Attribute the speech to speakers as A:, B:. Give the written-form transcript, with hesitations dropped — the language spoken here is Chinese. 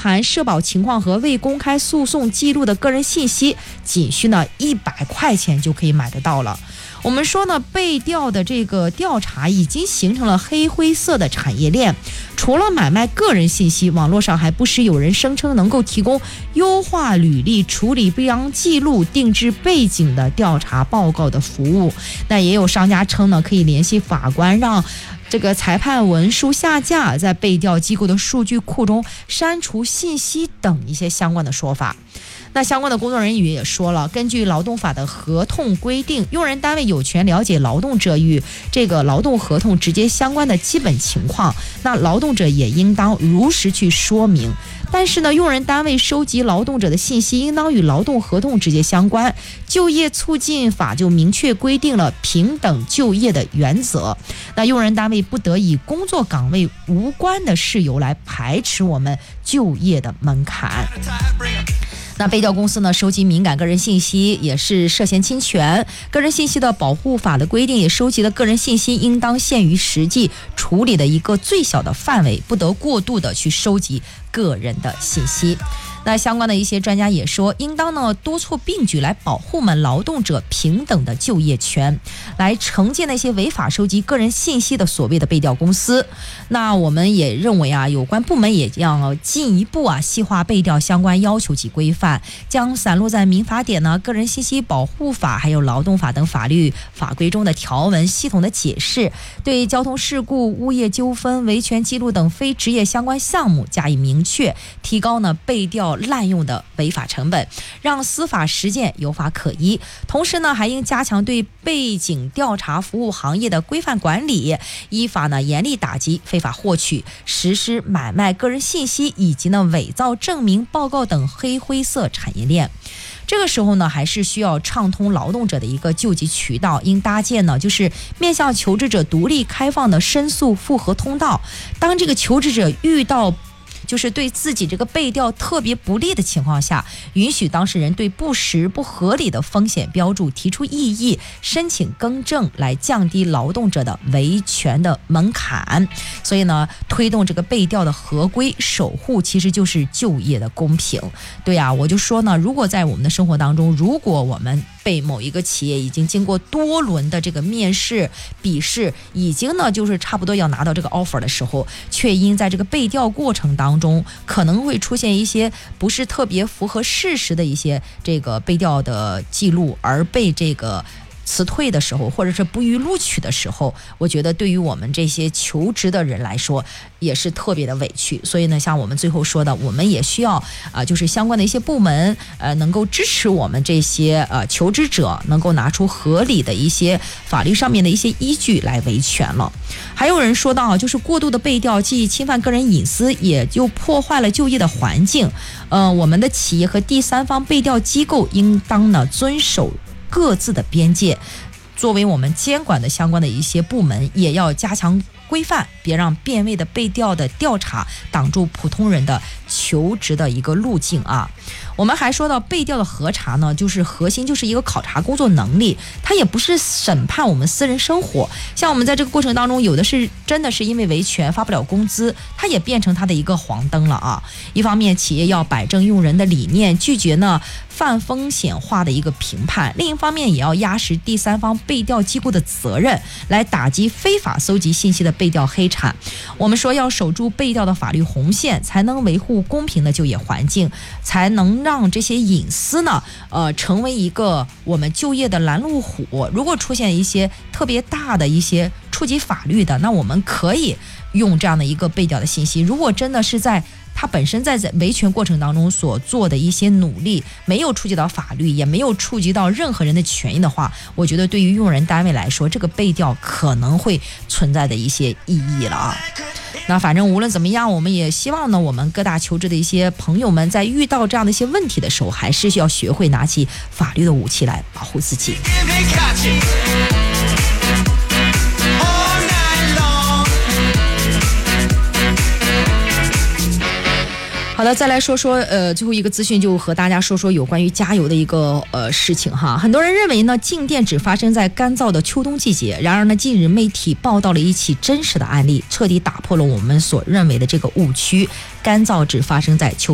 A: 含社保情况和未公开诉讼记录的个人信息，仅需呢100块钱就可以买得到了。我们说呢，被调的这个调查已经形成了黑灰色的产业链。除了买卖个人信息，网络上还不时有人声称能够提供优化履历、处理备案记录、定制背景的调查报告的服务。那也有商家称呢，可以联系法官，让这个裁判文书下架，在被调机构的数据库中删除信息等一些相关的说法。那相关的工作人员也说了，根据劳动法的合同规定，用人单位有权了解劳动者与这个劳动合同直接相关的基本情况，那劳动者也应当如实去说明。但是呢，用人单位收集劳动者的信息应当与劳动合同直接相关。就业促进法就明确规定了平等就业的原则，那用人单位不得以工作岗位无关的事由来排斥我们就业的门槛。那被调公司呢，收集敏感个人信息也是涉嫌侵权。个人信息的保护法的规定，也收集的个人信息应当限于实际处理的一个最小的范围，不得过度的去收集个人的信息。那相关的一些专家也说，应当呢多措并举来保护我们劳动者平等的就业权，来惩戒那些违法收集个人信息的所谓的被调公司。那我们也认为啊，有关部门也要进一步细化被调相关要求及规范，将散落在民法典呢、个人信息保护法还有劳动法等法律法规中的条文系统的解释，对交通事故、物业纠纷、维权记录等非职业相关项目加以明确，提高呢被调滥用的违法成本，让司法实践有法可依。同时呢，还应加强对背景调查服务行业的规范管理，依法呢严厉打击非法获取、实施买卖个人信息以及呢伪造证明报告等黑灰色产业链。这个时候呢，还是需要畅通劳动者的一个救济渠道，应搭建呢就是面向求职者独立开放的申诉复核通道。当这个求职者遇到就是对自己这个被调特别不利的情况下，允许当事人对不实不合理的风险标注提出异议，申请更正，来降低劳动者的维权的门槛。所以呢，推动这个被调的合规守护，其实就是就业的公平。对啊，我就说呢，如果在我们的生活当中，如果我们被某一个企业已经经过多轮的这个面试笔试，已经呢就是差不多要拿到这个 offer 的时候，却因在这个被调过程当中可能会出现一些不是特别符合事实的一些这个被调的记录，而被这个辞退的时候，或者是不予录取的时候，我觉得对于我们这些求职的人来说也是特别的委屈。所以呢，像我们最后说的，我们也需要就是相关的一些部门能够支持我们这些求职者，能够拿出合理的一些法律上面的一些依据来维权了。还有人说到，就是过度的被调既侵犯个人隐私，也就破坏了就业的环境。我们的企业和第三方被调机构应当呢遵守各自的边界，作为我们监管的相关的一些部门，也要加强规范，别让变味的被调的调查挡住普通人的求职的一个路径啊。我们还说到被调的核查呢，就是核心就是一个考察工作能力，它也不是审判我们私人生活。像我们在这个过程当中，有的是真的是因为维权发不了工资，它也变成它的一个黄灯了啊。一方面企业要摆正用人的理念，拒绝呢泛风险化的一个评判，另一方面也要压实第三方被调机构的责任，来打击非法搜集信息的被调黑产。我们说要守住被调的法律红线，才能维护公平的就业环境，才能让这些隐私呢成为一个我们就业的拦路虎。如果出现一些特别大的一些触及法律的，那我们可以用这样的一个被调的信息。如果真的是在他本身在维权过程当中所做的一些努力没有触及到法律，也没有触及到任何人的权益的话，我觉得对于用人单位来说，这个被调可能会存在的一些意义了啊。那反正无论怎么样，我们也希望呢，我们各大求职的一些朋友们在遇到这样的一些问题的时候，还是需要学会拿起法律的武器来保护自己。好的，再来说说最后一个资讯，就和大家说说有关于加油的一个事情哈。很多人认为呢，静电只发生在干燥的秋冬季节，然而呢，近日媒体报道了一起真实的案例，彻底打破了我们所认为的这个误区，干燥只发生在秋